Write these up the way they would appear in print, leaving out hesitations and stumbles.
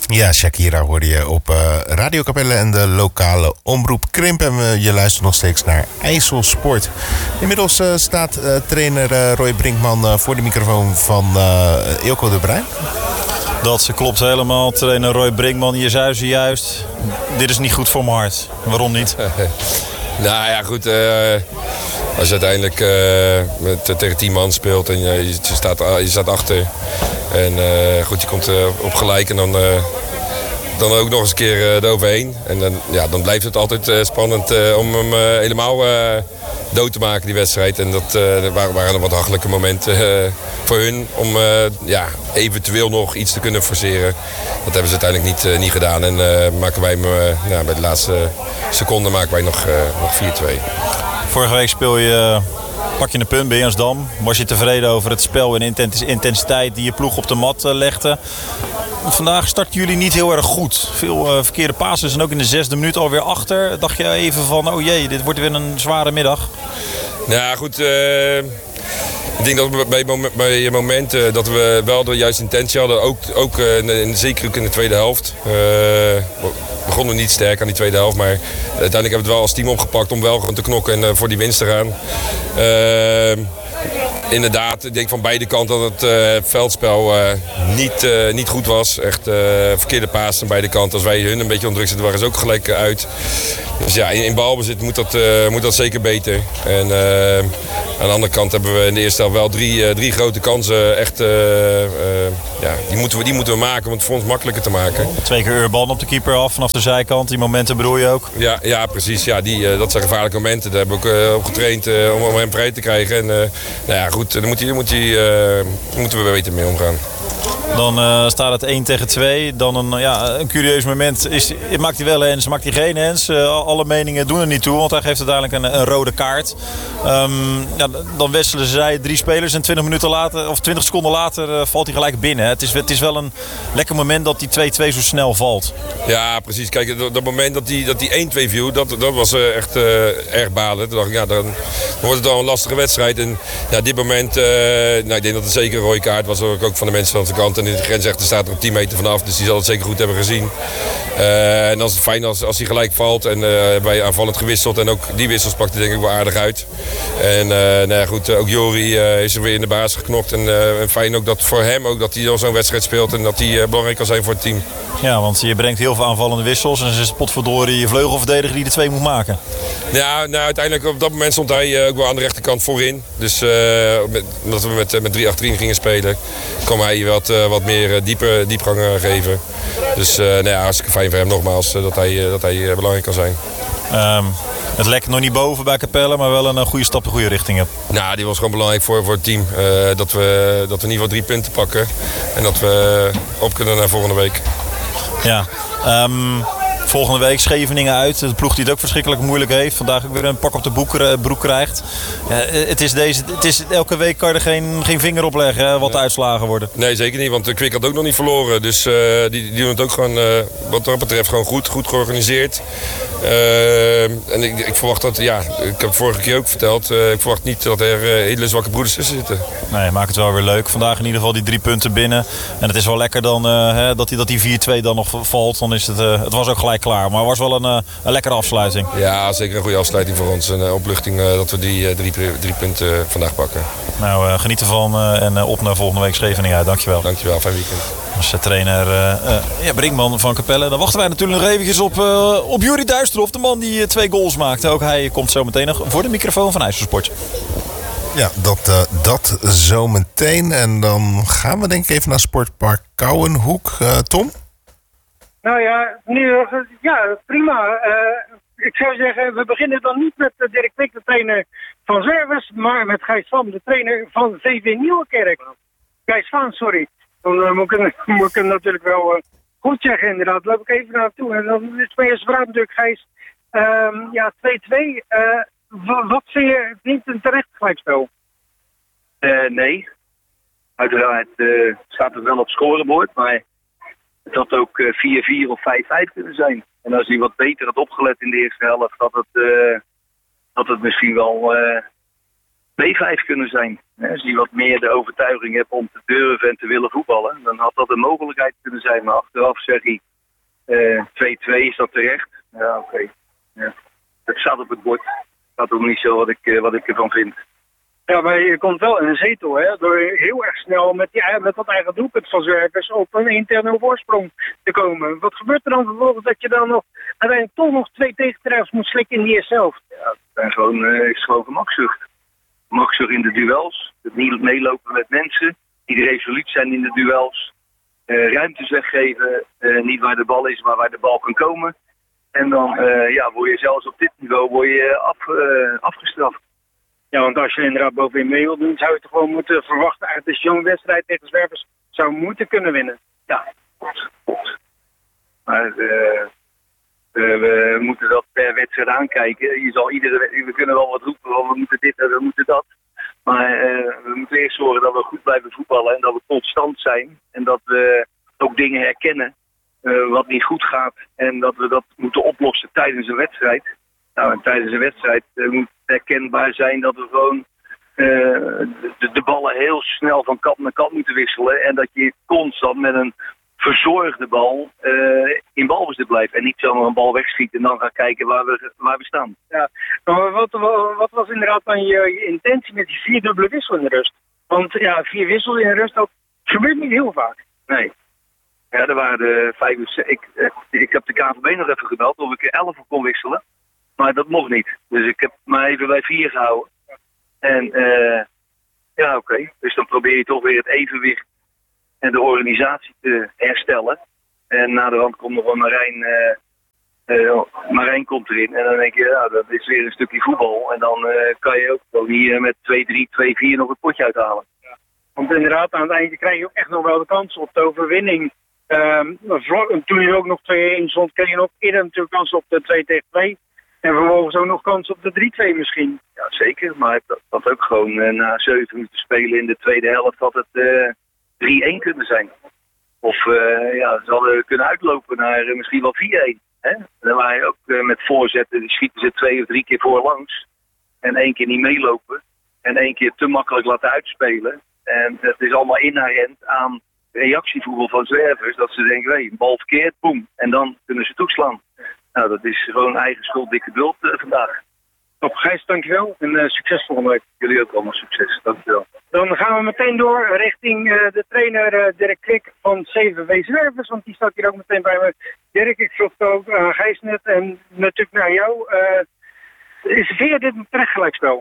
Ja, Shakira hoorde je op Radio Capelle en de lokale omroep Krimp. En je luistert nog steeds naar IJsselsport. Inmiddels staat trainer Roy Brinkman voor de microfoon van Eelco de Bruin. Dat klopt helemaal. Trainer Roy Brinkman, je zei ze juist. Dit is niet goed voor mijn hart. Waarom niet? Nou ja, goed. Als je uiteindelijk tegen 10 man speelt en je staat achter. En goed, je komt op gelijk en dan ook nog eens een keer eroverheen. En dan blijft het altijd spannend om hem helemaal dood te maken, die wedstrijd. En dat waren wat hachelijke momenten voor hun om eventueel nog iets te kunnen forceren. Dat hebben ze uiteindelijk niet gedaan. En maken wij bij de laatste seconde maken wij nog 4-2. Vorige week pak je een punt bij Jansdam. Was je tevreden over het spel en intensiteit die je ploeg op de mat legde? Vandaag starten jullie niet heel erg goed. Veel verkeerde passes en ook in de 6e minuut alweer achter. Dacht je even van, oh jee, dit wordt weer een zware middag? Nou goed, ik denk dat we bij momenten dat we wel de juiste intentie hadden. Ook zeker ook in de tweede helft. We begonnen niet sterk aan die tweede helft. Maar uiteindelijk hebben we het wel als team opgepakt om wel gewoon te knokken en voor die winst te gaan. Inderdaad, ik denk van beide kanten dat het veldspel niet goed was. Echt verkeerde paas aan beide kanten. Als wij hun een beetje onder druk zetten, waren ze ook gelijk uit. Dus ja, in balbezit moet dat zeker beter. En aan de andere kant hebben we in de eerste helft wel drie grote kansen. Echt, die moeten we maken om het voor ons makkelijker te maken. 2 keer Urban op de keeper af vanaf de zijkant. Die momenten bedoel je ook? Ja precies. Ja, dat zijn gevaarlijke momenten. Daar hebben we ook op getraind om hem vrij te krijgen. En goed, daar moeten we weten mee omgaan. Dan staat het 1-2. Dan een curieus moment. Maakt hij wel hens, maakt hij geen hens? Alle meningen doen er niet toe, want hij geeft uiteindelijk een rode kaart. Dan wisselen zij 3 spelers en 20 seconden later valt hij gelijk binnen. Het is wel een lekker moment dat die 2-2 zo snel valt. Ja, precies. Kijk, dat moment dat die 1-2 viel, dat was echt erg balen. Toen dacht ik, dan wordt het wel een lastige wedstrijd. En dit moment, ik denk dat het zeker een rode kaart was. Ook van de mensen van de kant. En de grensrechter staat er op 10 meter vanaf. Dus die zal het zeker goed hebben gezien. En dan is het fijn als hij gelijk valt. En wij aanvallend gewisseld. En ook die wissels pakt hij denk ik wel aardig uit. En goed, ook Jori is er weer in de basis geknokt. En fijn ook dat voor hem ook dat hij al zo'n wedstrijd speelt. En dat hij belangrijk kan zijn voor het team. Ja, want je brengt heel veel aanvallende wissels. En dan is het potverdorie je vleugelverdediger die de 2 moet maken. Ja, uiteindelijk op dat moment stond hij ook wel aan de rechterkant voorin. Dus omdat we met 3 achterin gingen spelen, kon hij wat meer diepgang geven. Dus hartstikke fijn voor hem nogmaals dat hij belangrijk kan zijn. Het lekt nog niet boven bij Capelle, maar wel een goede stap de goede richting. Nou, die was gewoon belangrijk voor het team. Dat we in ieder geval 3 punten pakken. En dat we op kunnen naar volgende week. Ja, volgende week Scheveningen uit. De ploeg die het ook verschrikkelijk moeilijk heeft. Vandaag ook weer een pak op de broek krijgt. Het is elke week kan je er geen vinger op leggen wat de uitslagen worden. Nee, zeker niet. Want de Kwik had ook nog niet verloren. Dus die doen het ook gewoon wat dat betreft gewoon goed georganiseerd. En ik verwacht dat, ik heb het vorige keer ook verteld. Ik verwacht niet dat er hele zwakke broeders tussen zitten. Nee, maakt het wel weer leuk. Vandaag in ieder geval die 3 punten binnen. En het is wel lekker dan dat die 4-2 dan nog valt. Dan is het was ook gelijk klaar. Maar het was wel een lekkere afsluiting. Ja, zeker een goede afsluiting voor ons. Een opluchting dat we die 3 punten vandaag pakken. Nou, geniet ervan en op naar volgende week Scheveningen uit. Dankjewel. Dankjewel, fijn weekend. Als trainer Brinkman van Capelle. Dan wachten wij natuurlijk nog eventjes op Juri Duisterhof. De man die 2 goals maakte. Ook hij komt zo meteen nog voor de microfoon van IJsselsport. Ja, dat zo meteen. En dan gaan we denk ik even naar Sportpark Kouwenhoek. Tom? Nou ja, prima. Ik zou zeggen, we beginnen dan niet met Dirk Kwik, de trainer van Zwervers, maar met Gijs Van, de trainer van VV Nieuwekerk. Gijs Van, sorry. Dan moet ik hem natuurlijk wel goed zeggen, inderdaad. Loop ik even naartoe. En dan is mijn eerste vraag natuurlijk, Gijs. 2-2. Wat vind je niet een terecht gelijkspel? Nee. Uiteraard staat het wel op scorebord, maar het had ook 4-4 of 5-5 kunnen zijn. En als hij wat beter had opgelet in de eerste helft, had het misschien wel 2-5 kunnen zijn. Als je wat meer de overtuiging hebt om te durven en te willen voetballen, dan had dat een mogelijkheid kunnen zijn. Maar achteraf zeg hij 2-2, is dat terecht? Ja, oké. Ja. Het staat op het bord. Dat is ook niet zo wat ik ervan vind. Ja, maar je komt wel in een zetel, hè? Door heel erg snel met dat eigen doelpunt van Zwervers op een 1-0 voorsprong te komen. Wat gebeurt er dan vervolgens dat je dan nog uiteindelijk toch nog 2 tegentreffers moet slikken in die eerste helft? Ja, het is gewoon gemakzucht. Gemakzucht in de duels. Het niet meelopen met mensen. Die resoluut zijn in de duels. Ruimtes weggeven. Niet waar de bal is, maar waar de bal kan komen. En dan word je zelfs op dit niveau afgestraft. Ja, want als je inderdaad bovenin mee wil doen, zou je toch gewoon moeten verwachten uit de jonge wedstrijd tegen Zwervers zou moeten kunnen winnen. Ja, klopt. Maar we moeten dat per wedstrijd aankijken. We kunnen wel wat roepen, we moeten dit en we moeten dat. Maar we moeten eerst zorgen dat we goed blijven voetballen en dat we constant zijn. En dat we ook dingen herkennen wat niet goed gaat. En dat we dat moeten oplossen tijdens een wedstrijd. Nou, en tijdens een wedstrijd moet herkenbaar zijn dat we gewoon de ballen heel snel van kant naar kant moeten wisselen. En dat je constant met een verzorgde bal in balbezit blijft. En niet zomaar een bal wegschiet en dan gaan kijken waar we staan. Ja, maar wat was inderdaad dan je intentie met die 4 dubbele wissel in de rust? Want 4 wissels in de rust, dat gebeurt niet heel vaak. Nee. Ja, er waren de 5 of 6. Ik heb de KNVB nog even gebeld of ik 11 kon wisselen. Maar dat mocht niet. Dus ik heb me even bij 4 gehouden. En oké. Dus dan probeer je toch weer het evenwicht en de organisatie te herstellen. En na de hand komt nog een Marijn komt erin. En dan denk je, dat is weer een stukje voetbal. En dan kan je ook gewoon hier met 2-3, 2-4 nog het potje uithalen. Ja. Want inderdaad, aan het einde krijg je ook echt nog wel de kans op de overwinning. Toen je ook nog 2-1 stond, kreeg je ook eerder natuurlijk kans op de 2-2. En vervolgens ook nog kans op de 3-2 misschien. Ja, zeker. Maar dat had ook gewoon na 7 minuten spelen in de tweede helft had het 3-1 kunnen zijn. Of ze hadden kunnen uitlopen naar misschien wel 4-1. Hè? Dan waren je ook met voorzetten, die schieten ze 2 of 3 keer voorlangs. En 1 keer niet meelopen. En 1 keer te makkelijk laten uitspelen. En het is allemaal inherent aan reactievoetbal van Zwervers. Dat ze denken, een bal verkeerd, boem. En dan kunnen ze toeslaan. Nou, dat is gewoon eigen schuld, dikke bult vandaag. Top, Gijs, dankjewel en succes volgende week. Jullie ook allemaal succes, dankjewel. Dan gaan we meteen door richting de trainer Dirk Kwik van CVV Zwervers, want die staat hier ook meteen bij me. Dirk, ik vroeg ook aan Gijs net en natuurlijk naar jou. Vind je dit een terecht gelijkspel?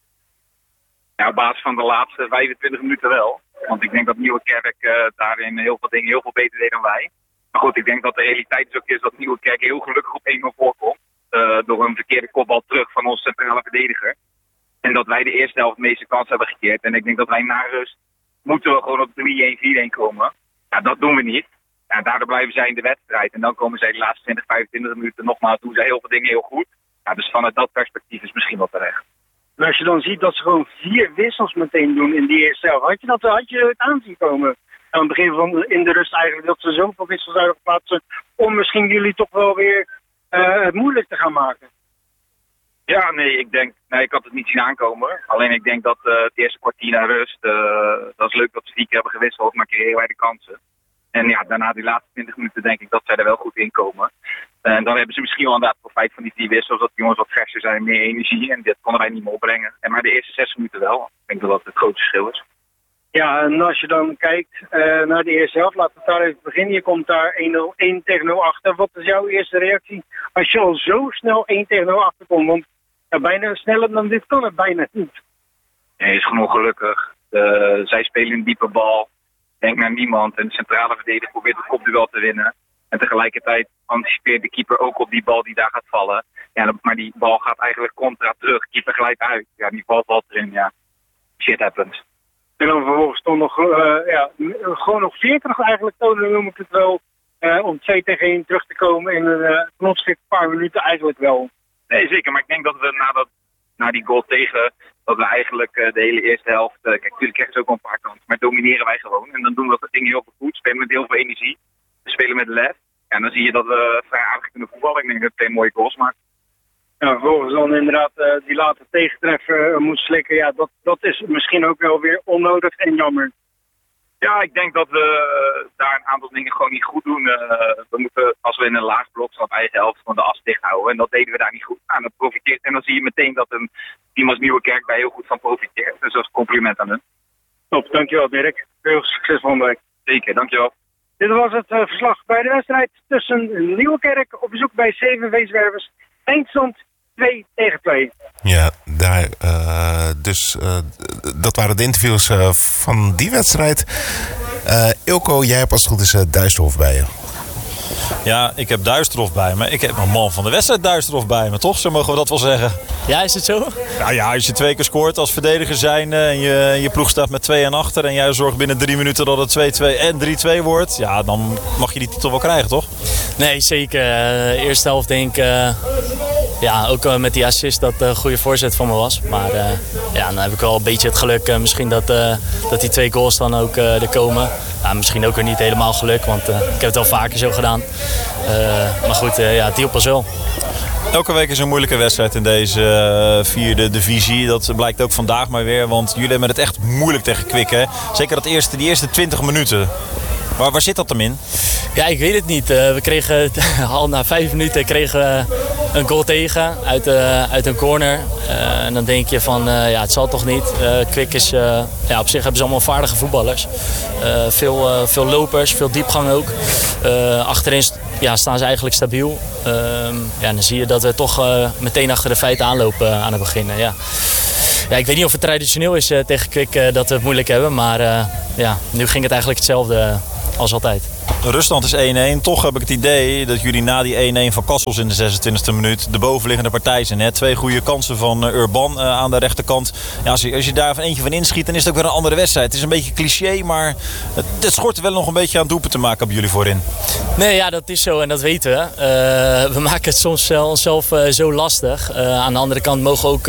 Ja, op basis van de laatste 25 minuten wel. Want ik denk dat Nieuwekerk daarin heel veel beter deed dan wij. Maar goed, ik denk dat de realiteit dus ook is dat Nieuwekerk heel gelukkig op 1-0 voorkomt. Door een verkeerde kopbal terug van onze centrale verdediger. En dat wij de eerste helft de meeste kans hebben gekeerd. En ik denk dat wij na rust moeten we gewoon op 3-1, 4-1 komen. Ja, dat doen we niet. Ja, daardoor blijven zij in de wedstrijd. En dan komen zij de laatste 20, 25 minuten nogmaals. Doen zij heel veel dingen heel goed. Ja, dus vanuit dat perspectief is misschien wel terecht. Maar als je dan ziet dat ze gewoon 4 wissels meteen doen in die eerste helft. Had je het aanzien komen? Aan het begin van in de rust eigenlijk dat ze zoveel wissels zouden plaatsen. Om misschien jullie toch wel weer het moeilijk te gaan maken. Ja, ik had het niet zien aankomen. Alleen ik denk dat het eerste kwartier naar rust, dat is leuk dat ze 4 keer hebben gewisseld, maar kregen wij de kansen. En ja, daarna die laatste 20 minuten denk ik dat zij er wel goed in komen. En dan hebben ze misschien wel inderdaad profijt van die 4 wissels, dat de jongens wat verser zijn, meer energie. En dit konden wij niet meer opbrengen. Maar de eerste 6 minuten wel. Ik denk dat dat het grootste verschil is. Ja, en als je dan kijkt naar de eerste helft, laten we daar even beginnen. Je komt daar 1-0 achter. Wat is jouw eerste reactie als je al zo snel 1-0 achter komt? Want bijna sneller dan dit kan het bijna niet. Nee, is genoeg gelukkig. Zij spelen een diepe bal. Denk naar niemand. En de centrale verdediger probeert het kopduel te winnen. En tegelijkertijd anticipeert de keeper ook op die bal die daar gaat vallen. Ja, maar die bal gaat eigenlijk contra terug. Keeper glijdt uit. Ja, die bal valt erin. Ja, shit happens. En dan vervolgens toch nog, gewoon nog 40 eigenlijk tonen, noem ik het wel. Om 2-1 terug te komen in een knotstuk paar minuten eigenlijk wel. Nee, zeker. Maar ik denk dat we na die goal tegen, dat we eigenlijk de hele eerste helft... kijk, natuurlijk krijgen ze ook al een paar kansen, maar domineren wij gewoon. En dan doen we dat ding heel veel goed. Spelen met heel veel energie. We spelen met lef. En dan zie je dat we vrij aardig kunnen voetballen. Ik denk dat we 2 mooie goals maken. vervolgens dan inderdaad die late tegentreffer moet slikken. Ja, dat is misschien ook wel weer onnodig en jammer. Ja, ik denk dat we daar een aantal dingen gewoon niet goed doen. We moeten, als we in een laag blok staan op eigen helft, van de as dicht houden. En dat deden we daar niet goed aan. En dan zie je meteen dat een team als Nieuwekerk daar heel goed van profiteert. Dus dat is een compliment aan hen. Top, dankjewel Dirk. Heel succes van week. Zeker, dankjewel. Dit was het verslag bij de wedstrijd tussen Nieuwekerk op bezoek bij CVV Zwervers. Eindstand 2-2. Ja, daar, dat waren de interviews van die wedstrijd. Ilko, jij hebt als het goed is Duisterhof bij je. Ja, ik heb Duisterhof bij me. Ik heb mijn man van de wedstrijd Duisterhof bij me, toch? Zo mogen we dat wel zeggen. Ja, is het zo? Nou ja, als je 2 keer scoort als verdediger zijn en je ploeg staat met 2 en achter en jij zorgt binnen 3 minuten dat het 2-2 en 3-2 wordt, ja, dan mag je die titel wel krijgen, toch? Nee, zeker. Eerste helft denk ik, ja, ook met die assist dat een goede voorzet van me was. Maar ja, dan heb ik wel een beetje het geluk misschien dat die 2 goals dan ook er komen. Ja, misschien ook weer niet helemaal geluk, want ik heb het wel vaker zo gedaan. Maar goed, ja, het hielp pas wel. Elke week is een moeilijke wedstrijd in deze 4e divisie. Dat blijkt ook vandaag maar weer, want jullie hebben het echt moeilijk tegen Kwik, hè? Zeker die eerste 20 minuten. Waar zit dat hem in? Ja, ik weet het niet. We kregen al na 5 minuten een goal tegen uit een corner. En dan denk je van, ja, het zal toch niet. Kwik is, ja, op zich hebben ze allemaal vaardige voetballers. Veel lopers, veel diepgang ook. Achterin staan ze eigenlijk stabiel. Ja, dan zie je dat we toch meteen achter de feiten aanlopen aan het begin. Ja. Ja, ik weet niet of het traditioneel is tegen Kwik dat we het moeilijk hebben. Maar ja, nu ging het eigenlijk hetzelfde als altijd. De ruststand is 1-1. Toch heb ik het idee dat jullie na die 1-1 van Kassels in de 26e minuut de bovenliggende partij zijn. Hè? 2 goede kansen van Urban aan de rechterkant. Ja, als je daar eentje van inschiet, dan is het ook weer een andere wedstrijd. Het is een beetje cliché, maar het schort er wel nog een beetje aan doelpunten te maken op jullie voorin. Nee, ja, dat is zo en dat weten we. We maken het soms onszelf zo lastig. Aan de andere kant mogen we ook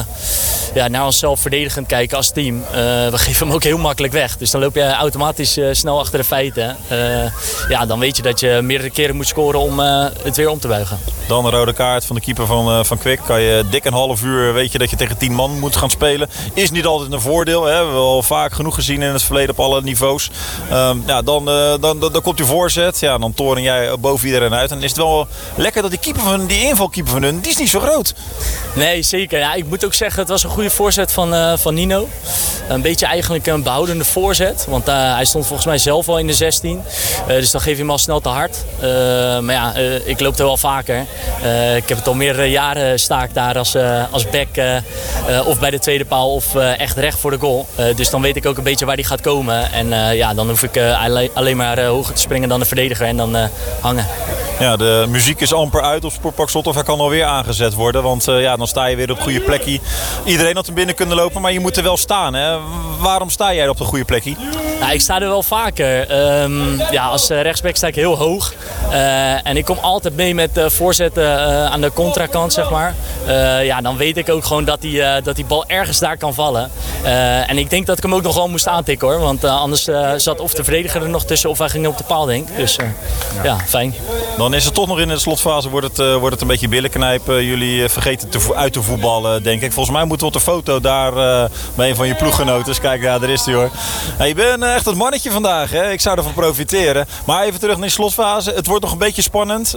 naar onszelf verdedigend kijken als team. We geven hem ook heel makkelijk weg. Dus dan loop je automatisch snel achter de feiten. Ja, dan weet je dat je meerdere keren moet scoren om het weer om te buigen. Dan een rode kaart van de keeper van Kwik. Kan je dik een half uur weet je dat je tegen 10 man moet gaan spelen. Is niet altijd een voordeel. Hè? We hebben al vaak genoeg gezien in het verleden op alle niveaus. Ja, dan komt die voorzet. Ja, dan toren jij boven iedereen uit. En dan is het wel lekker dat die invalkeeper van hun, die is niet zo groot. Nee, zeker. Ja, ik moet ook zeggen, het was een goede voorzet van Nino. Een beetje eigenlijk een behoudende voorzet. Want hij stond volgens mij zelf al in de 16. Dus dan geef je hem al snel te hard. Maar ja, ik loop er wel vaker. Ik heb het al meerdere jaren sta ik daar als back of bij de tweede paal of echt recht voor de goal. Dus dan weet ik ook een beetje waar die gaat komen. En ja, dan hoef ik alleen maar hoger te springen dan de verdediger en dan hangen. Ja, de muziek is amper uit op Sportpark Slothof. Hij kan alweer aangezet worden, want ja, dan sta je weer op het goede plekje. Iedereen had hem binnen kunnen lopen, maar je moet er wel staan. Hè? Waarom sta jij op de goede plekje? Ja, ik sta er wel vaker. Ja, als rechtsback sta ik heel hoog. En ik kom altijd mee met voorzetten aan de contrakant, zeg maar. Ja, dan weet ik ook gewoon dat die bal ergens daar kan vallen. En ik denk dat ik hem ook nog wel moest aantikken, hoor. Want anders zat of de verdediger er nog tussen of hij ging op de paal, denk ik. Dus ja, fijn. Dan is het toch nog in de slotfase, wordt het een beetje billenknijpen. Jullie vergeten uit te voetballen, denk ik. Volgens mij moeten we op de foto daar bij een van je ploeggenoten. Dus kijk, ja, daar is hij, hoor. Hey, je bent echt het mannetje vandaag, hè? Ik zou ervan profiteren. Maar even terug naar de slotfase. Het wordt nog een beetje spannend.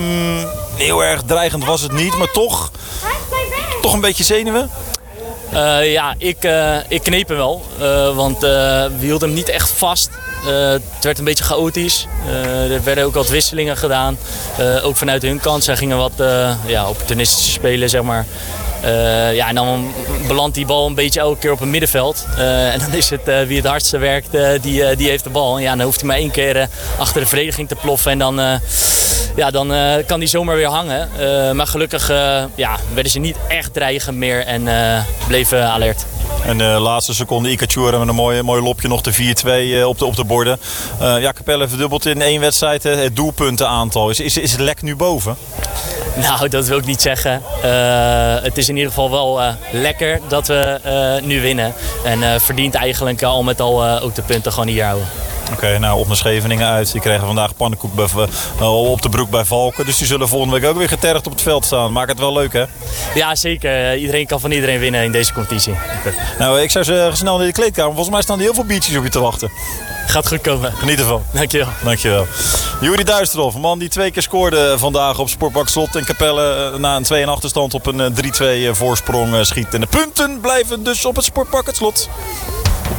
Heel erg dreigend was het niet, maar toch een beetje zenuwen. Ja, ik kneep hem wel. Want we hielden hem niet echt vast. Het werd een beetje chaotisch. Er werden ook wat wisselingen gedaan. Ook vanuit hun kant. Zij gingen wat opportunistische spelen, zeg maar. Ja, en dan belandt die bal een beetje elke keer op het middenveld. En dan is het wie het hardste werkt, die heeft de bal. Ja, dan hoeft hij maar 1 keer achter de verdediging te ploffen. En dan kan hij zomaar weer hangen. Maar gelukkig werden ze niet echt dreigend meer en bleven alert. En de laatste seconde Ikachura met een mooi lopje nog de 4-2 op de borden. Ja, Capelle verdubbelt in 1 wedstrijd het doelpuntenaantal. Is het lek nu boven? Nou, dat wil ik niet zeggen. Het is in ieder geval wel lekker dat we nu winnen. En verdient eigenlijk al met al ook de punten gewoon hier houden. Oké, nou op naar Scheveningen uit. Die kregen vandaag pannenkoek op de broek bij Valken. Dus die zullen volgende week ook weer getergd op het veld staan. Maakt het wel leuk, hè? Ja, zeker. Iedereen kan van iedereen winnen in deze competitie. Nou, ik zou zeggen snel naar de kleedkamer. Volgens mij staan er heel veel biertjes op je te wachten. Gaat goed komen. Geniet ervan. Dankjewel. Juri Duisterhoff, een man die 2 keer scoorde vandaag op Sportpark Slot in Capelle. Na een 2 achterstand op een 3-2 voorsprong schiet. En de punten blijven dus op het Sportpark het Slot.